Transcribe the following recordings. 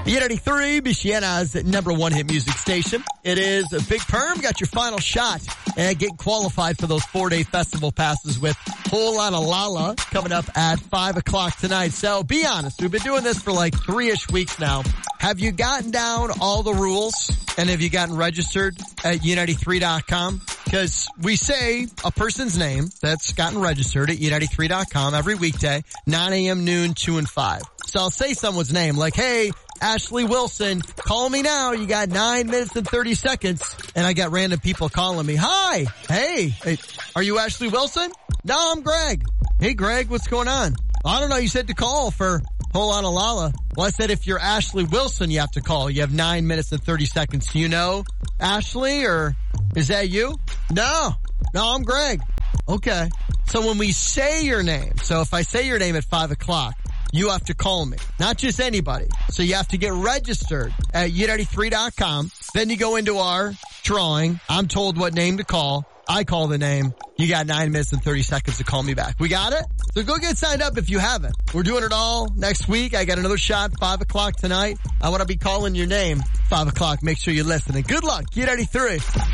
E93, Michiana's number one hit music station. It is a Big Perm. Got your final shot and get qualified for those 4-day festival passes with Whole Lotta Lala coming up at 5 o'clock tonight. So be honest, we've been doing this for like 3-ish weeks now. Have you gotten down all the rules and have you gotten registered at U93.com? Because we say a person's name that's gotten registered at U93.com every weekday, 9 a.m., noon, 2 and 5. So I'll say someone's name like, hey, Ashley Wilson, call me now. You got 9 minutes and 30 seconds. And I got random people calling me. Hi. Hey, are you Ashley Wilson? No, I'm Greg. Hey, Greg, what's going on? I don't know. You said to call for Whole Lotta Lala. Well, I said if you're Ashley Wilson, you have to call. You have 9 minutes and 30 seconds. Do you know Ashley or is that you? No, I'm Greg. Okay. So when we say your name, so if I say your name at 5 o'clock, you have to call me. Not just anybody. So you have to get registered at U93.com. Then you go into our drawing. I'm told what name to call. I call the name. You got 9 minutes and 30 seconds to call me back. We got it? So go get signed up if you haven't. We're doing it all next week. I got another shot 5 o'clock tonight. I want to be calling your name 5 o'clock. Make sure you listen. And good luck. U93.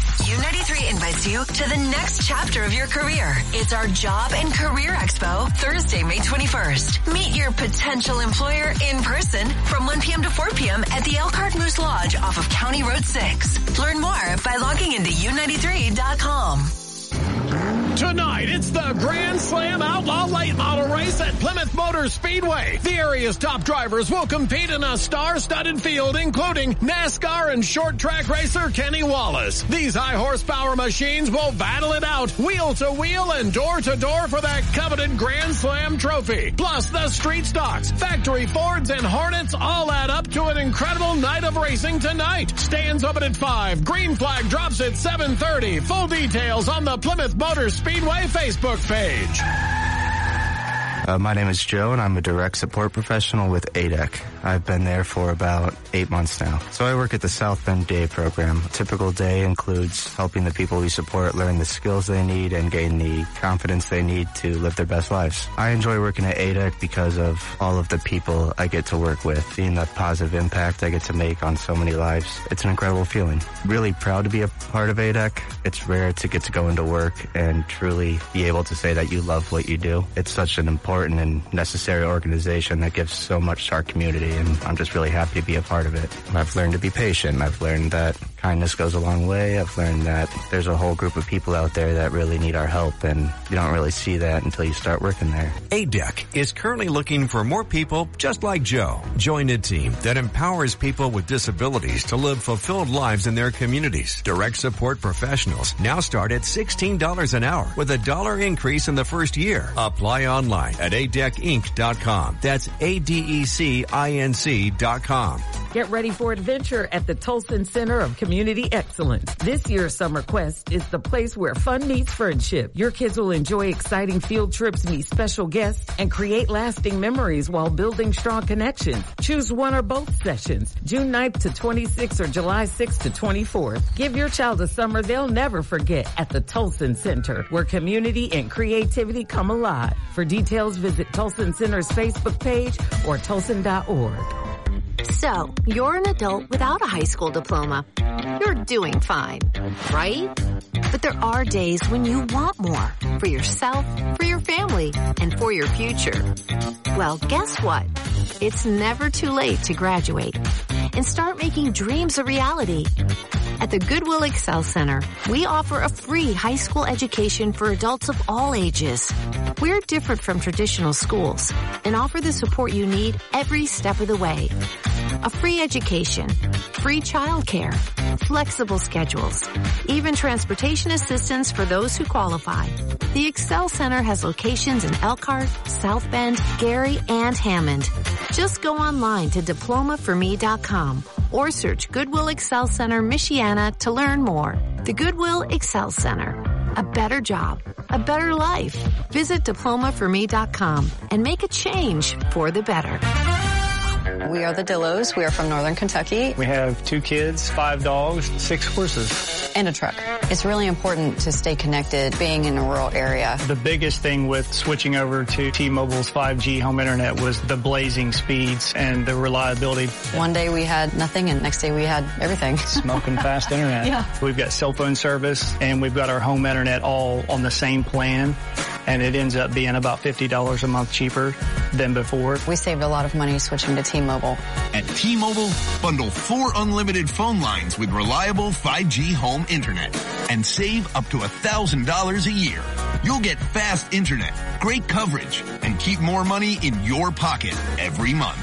U93 invites you to the next chapter of your career. It's our Job and Career Expo, Thursday, May 21st. Meet your potential employer in person from 1 p.m. to 4 p.m. at the Elkhart Moose Lodge off of County Road 6. Learn more by logging into U93.com. Tonight, it's the Grand Slam Outlaw Late Model Race at Plymouth Motor Speedway. The area's top drivers will compete in a star-studded field, including NASCAR and short track racer Kenny Wallace. These high-horsepower machines will battle it out, wheel-to-wheel and door-to-door for that coveted Grand Slam trophy. Plus, the street stocks, factory Fords, and Hornets all add up to an incredible night of racing tonight. Stands open at 5. Green flag drops at 7:30. Full details on the Plymouth Motor Speedway Facebook page. My name is Joe, and I'm a direct support professional with ADEC. I've been there for about 8 months now. So I work at the South Bend Day program. A typical day includes helping the people we support learn the skills they need and gain the confidence they need to live their best lives. I enjoy working at ADEC because of all of the people I get to work with, seeing the positive impact I get to make on so many lives. It's an incredible feeling. Really proud to be a part of ADEC. It's rare to get to go into work and truly be able to say that you love what you do. It's such an important and necessary organization that gives so much to our community, and I'm just really happy to be a part of it. I've learned to be patient. I've learned that kindness goes a long way. I've learned that there's a whole group of people out there that really need our help, and you don't really see that until you start working there. ADEC is currently looking for more people just like Joe. Join a team that empowers people with disabilities to live fulfilled lives in their communities. Direct support professionals now start at $16 an hour with a $1 increase in the first year. Apply online at ADECinc.com. That's ADECINC.com. Get ready for adventure at the Tolson Center of Community Excellence. This year's Summer Quest is the place where fun meets friendship. Your kids will enjoy exciting field trips, meet special guests, and create lasting memories while building strong connections. Choose one or both sessions, June 9th to 26th or July 6th to 24th. Give your child a summer they'll never forget at the Tolson Center, where community and creativity come alive. For details, visit Tolson Center's Facebook page or tolson.org. So, you're an adult without a high school diploma. You're doing fine, right? But there are days when you want more for yourself, for your family, and for your future. Well, guess what? It's never too late to graduate and start making dreams a reality. At the Goodwill Excel Center, we offer a free high school education for adults of all ages. We're different from traditional schools and offer the support you need every step of the way. A free education, free childcare, flexible schedules, even transportation assistance for those who qualify. The Excel Center has locations in Elkhart, South Bend, Gary, and Hammond. Just go online to diplomaforme.com or search Goodwill Excel Center Michiana to learn more. The Goodwill Excel Center. A better job, a better life. Visit diplomaforme.com and make a change for the better. We are the Dillos. We are from Northern Kentucky. We have 2 kids, 5 dogs, 6 horses. And a truck. It's really important to stay connected being in a rural area. The biggest thing with switching over to T-Mobile's 5G home internet was the blazing speeds and the reliability. One day we had nothing and next day we had everything. Smoking fast internet. Yeah. We've got cell phone service and we've got our home internet all on the same plan. And it ends up being about $50 a month cheaper than before. We saved a lot of money switching to T-Mobile. At T-Mobile, bundle 4 unlimited phone lines with reliable 5G home internet and save up to $1,000 a year. You'll get fast internet, great coverage, and keep more money in your pocket every month.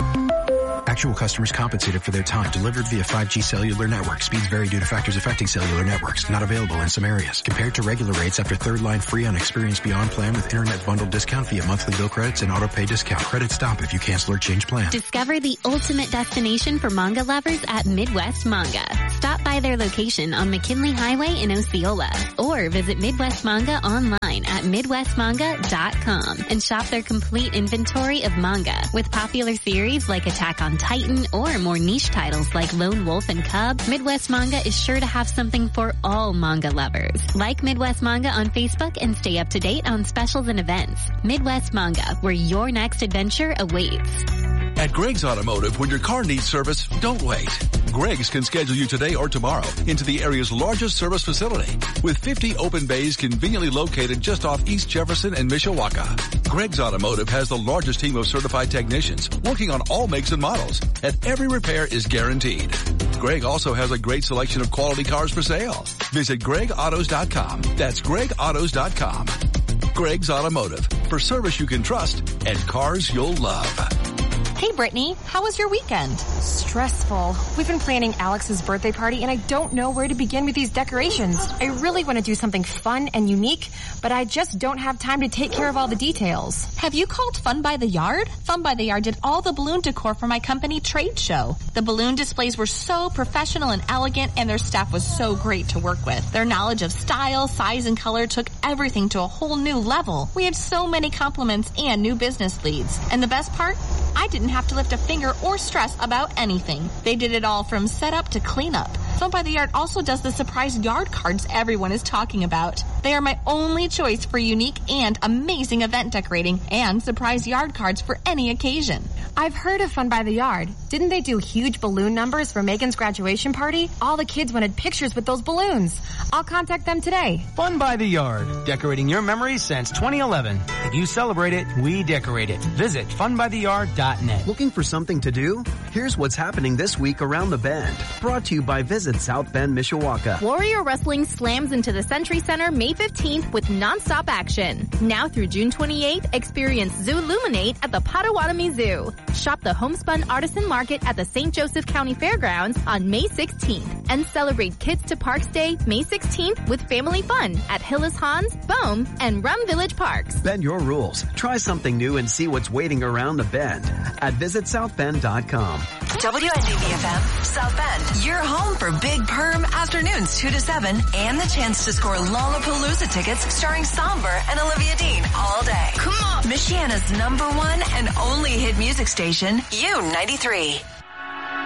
Actual customers compensated for their time. Delivered via 5G cellular network. Speeds vary due to factors affecting cellular networks. Not available in some areas. Compared to regular rates after third line free on Experience Beyond plan with internet bundle discount via monthly bill credits and auto pay discount. Credits stop if you cancel or change plan. Discover the ultimate destination for manga lovers at Midwest Manga. Stop by their location on McKinley Highway in Osceola or visit Midwest Manga online at midwestmanga.com and shop their complete inventory of manga with popular series like Attack on Titan or more niche titles like Lone Wolf and Cub. Midwest Manga is sure to have something for all manga lovers. Like Midwest Manga on Facebook and stay up to date on specials and events. Midwest Manga, where your next adventure awaits. At Greg's Automotive, when your car needs service, don't wait. Greg's can schedule you today or tomorrow into the area's largest service facility with 50 open bays conveniently located just off East Jefferson and Mishawaka. Greg's Automotive has the largest team of certified technicians working on all makes and models, and every repair is guaranteed. Greg also has a great selection of quality cars for sale. Visit GregAutos.com. That's GregAutos.com. Greg's Automotive, for service you can trust and cars you'll love. Hey Brittany, how was your weekend? Stressful. We've been planning Alex's birthday party and I don't know where to begin with these decorations. I really want to do something fun and unique, but I just don't have time to take care of all the details. Have you called Fun by the Yard? Fun by the Yard did all the balloon decor for my company trade show. The balloon displays were so professional and elegant and their staff was so great to work with. Their knowledge of style, size, and color took everything to a whole new level. We had so many compliments and new business leads. And the best part? I didn't have to lift a finger or stress about anything. They did it all from setup to cleanup. Fun by the Yard also does the surprise yard cards everyone is talking about. They are my only choice for unique and amazing event decorating and surprise yard cards for any occasion. I've heard of Fun by the Yard. Didn't they do huge balloon numbers for Megan's graduation party? All the kids wanted pictures with those balloons. I'll contact them today. Fun by the Yard, decorating your memories since 2011. If you celebrate it, we decorate it. Visit funbytheyard.net. Looking for something to do? Here's what's happening this week around the Bend. Brought to you by Visit South Bend, Mishawaka. Warrior Wrestling slams into the Century Center May 15th with nonstop action. Now through June 28th, experience Zooluminate at the Potawatomi Zoo. Shop the Homespun Artisan Market at the St. Joseph County Fairgrounds on May 16th. And celebrate Kids to Parks Day May 16th with family fun at Hillis Hans, Bohm, and Rum Village Parks. Bend your rules. Try something new and see what's waiting around the Bend at visitsouthbend.com. WNDB-FM, South Bend, your home for Big Perm afternoons 2 to 7 and the chance to score Lollapalooza tickets starring Somber and Olivia Dean all day. Come on. Michiana's #1 and only hit music station, U93.